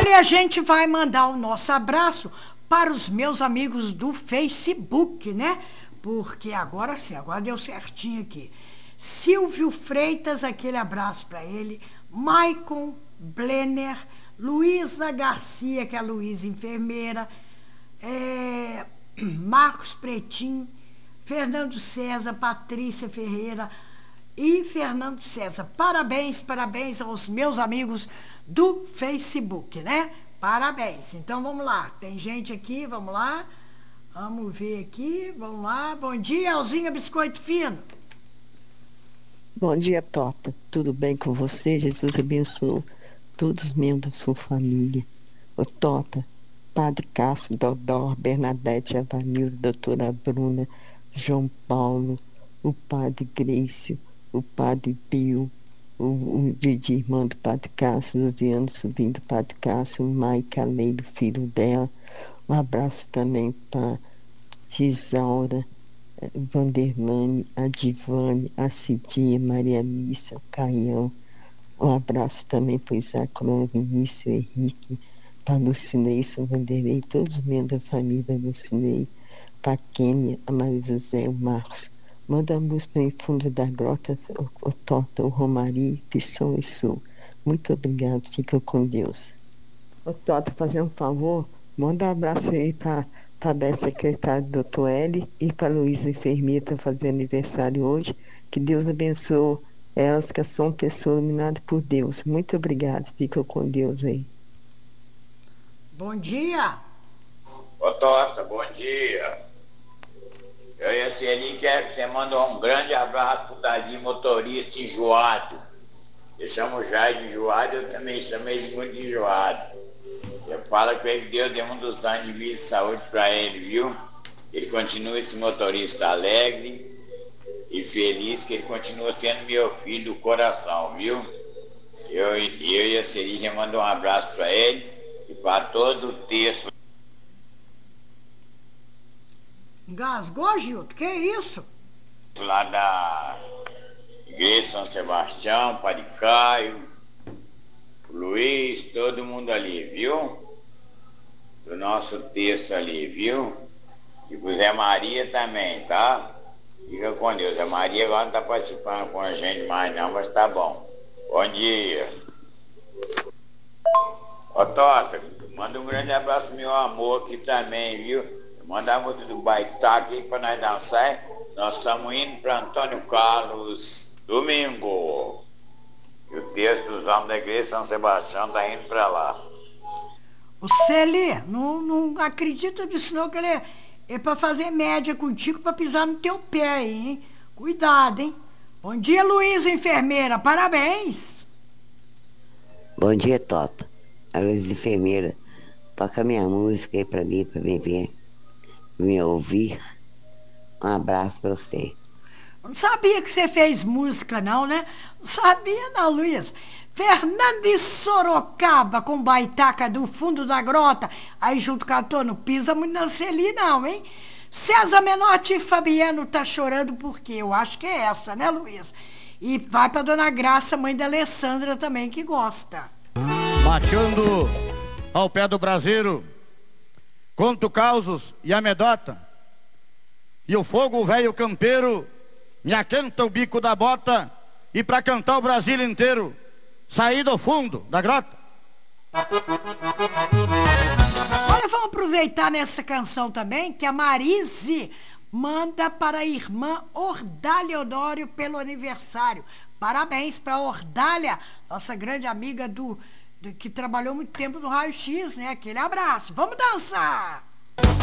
Olha, a gente vai mandar o nosso abraço para os meus amigos do Facebook, né? Porque agora sim, agora deu certinho aqui. Silvio Freitas, aquele abraço para ele. Maicon Blenner, Luísa Garcia, que é a Luísa enfermeira, Marcos Pretim, Fernando César, Patrícia Ferreira e Fernando César. Parabéns, parabéns aos meus amigos do Facebook, né? Parabéns. Então vamos lá, tem gente aqui, vamos lá. Vamos ver aqui, vamos lá. Bom dia, Alzinha Biscoito Fino. Bom dia, Tota. Tudo bem com você? Jesus abençoe todos os membros da sua família. Ô, Tota, Padre Cássio, Dodó, Bernadette, Avanildo, Doutora Bruna, João Paulo, o Padre Grício, o Padre Pio, o Didi, irmão do Padre Cássio, Luciano, sobrinho do Padre Cássio, o Maica Leiro, filho dela. Um abraço também para Gisaura, Vanderlane, a Divane, a Cidinha, Maria Missa, o Caião. Um abraço também para o Isaac, Vinícius, Henrique, para a Lucinei, São Vanderlei, todos os membros da família Lucinei, para a Kênia, a Maria José, o Marcos. Manda a música para mim, Fundo da Grota, o Tota, o Romari, Pissão e Sul. Muito obrigado, fica com Deus. Ô Tota, fazer um favor, manda um abraço aí para a Bela secretária do Dr. L e para a Luísa enfermeira, que está fazendo aniversário hoje. Que Deus abençoe elas, que são pessoas iluminadas por Deus. Muito obrigada, fica com Deus aí. Bom dia. Ô Tota, bom dia. Eu e a Celi quero que você mande um grande abraço pro Dadinho, motorista enjoado. Eu chamo o Jair de enjoado, eu também chamo ele de muito enjoado. Eu falo com ele que Deus dê muitos anos de vida e saúde para ele, viu? Ele continua esse motorista alegre e feliz, que ele continua sendo meu filho do coração, viu? Eu e a Celi já mando um abraço para ele e para todo o texto. Engasgou, Gildo? Que isso? Lá da Igreja São Sebastião, Padre Caio, Luiz, todo mundo ali, viu? Do nosso texto ali, viu? E pro Zé Maria também, tá? Fica com Deus. Zé Maria agora não tá participando com a gente mais não, mas tá bom. Bom dia. Ô Tota, manda um grande abraço pro meu amor aqui também, viu? Manda a música do Baitaca aqui pra nós dançar. Nós estamos indo para Antônio Carlos domingo. E o texto dos homens da igreja São Sebastião está indo para lá. O Celi, não acredita nisso não, que ele é para fazer média contigo, para pisar no teu pé aí, hein? Cuidado, hein? Bom dia, Luísa, enfermeira. Parabéns. Bom dia, Tota. A Luísa, enfermeira. Toca minha música aí pra mim, pra me ver, me ouvir. Um abraço pra você. Não sabia que você fez música, não, né? Não sabia, não, Luiz. Fernandes Sorocaba com Baitaca do Fundo da Grota. Aí junto cantou, não pisa muito na Celi, não, hein? César Menotti e Fabiano tá chorando porque eu acho que é essa, né, Luiz? E vai pra Dona Graça, mãe da Alessandra também, que gosta. Mateando ao pé do braseiro, conto causos e amedota, e o fogo velho campeiro me aquenta o bico da bota, e pra cantar o Brasil inteiro, saí do fundo da grota. Olha, vamos aproveitar nessa canção também, que a Marise manda para a irmã Ordália Honório pelo aniversário. Parabéns para Ordália, nossa grande amiga que trabalhou muito tempo no Raio X, né? Aquele abraço. Vamos dançar!